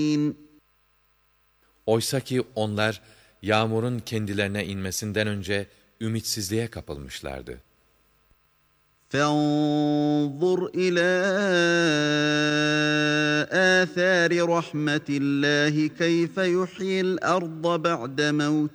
Oysa ki onlar yağmurun kendilerine inmesinden önce ümitsizliğe kapılmışlardı. فانظر إلى آثار رحمة الله كيف يحيي الأرض بعد موتها